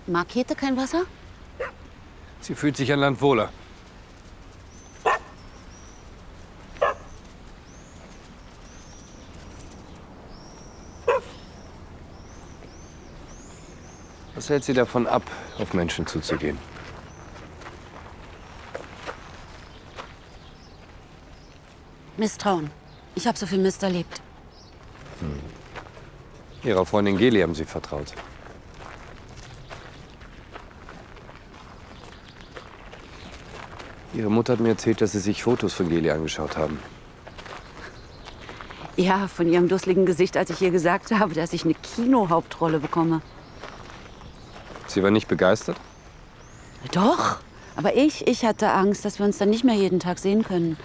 Mag Käthe kein Wasser? Sie fühlt sich an Land wohler. Was hält Sie davon ab, auf Menschen zuzugehen? Misstrauen. Ich habe so viel Mist erlebt. Ihrer Freundin Geli haben Sie vertraut. Ihre Mutter hat mir erzählt, dass Sie sich Fotos von Geli angeschaut haben. Ja, von ihrem dusseligen Gesicht, als ich ihr gesagt habe, dass ich eine Kinohauptrolle bekomme. Sie war nicht begeistert? Doch, aber ich hatte Angst, dass wir uns dann nicht mehr jeden Tag sehen können.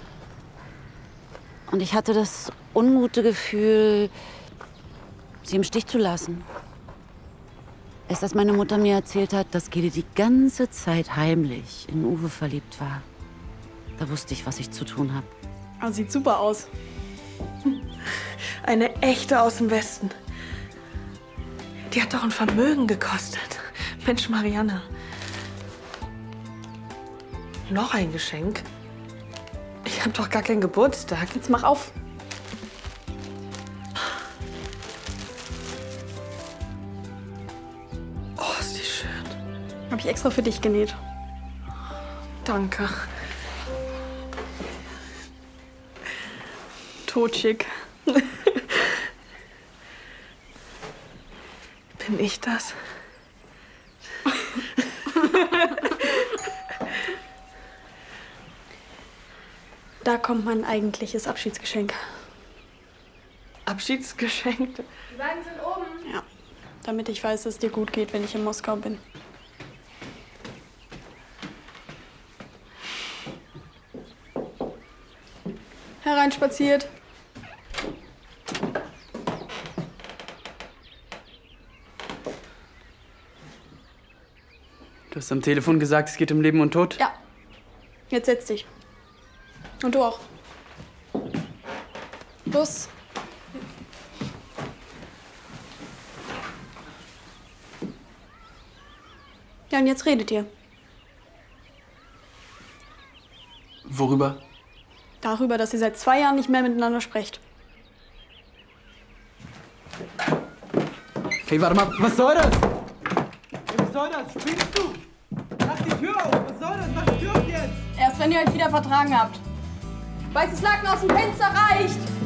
Und ich hatte das ungute Gefühl, sie im Stich zu lassen. Erst als meine Mutter mir erzählt hat, dass Geli die ganze Zeit heimlich in Uwe verliebt war, da wusste ich, was ich zu tun habe. Ah, sieht super aus. Eine echte aus dem Westen. Die hat doch ein Vermögen gekostet. Mensch, Marianne. Noch ein Geschenk? Ich hab doch gar keinen Geburtstag. Jetzt mach auf. Oh, ist die schön. Habe ich extra für dich genäht. Danke. Totschick. Bin ich das? Da kommt mein eigentliches Abschiedsgeschenk. Abschiedsgeschenk? Die Wagen sind oben. Ja, damit ich weiß, dass es dir gut geht, wenn ich in Moskau bin. Hereinspaziert. Du hast am Telefon gesagt, es geht um Leben und Tod? Ja. Jetzt setz dich. Und du auch. Los. Ja, und jetzt redet ihr. Worüber? Darüber, dass ihr seit 2 Jahren nicht mehr miteinander sprecht. Hey, warte mal, was soll das? Was soll das? Spinnst du? Mach die Tür auf! Was soll das? Mach die Tür auf jetzt! Erst wenn ihr euch wieder vertragen habt. Weißes Laken aus dem Fenster reicht!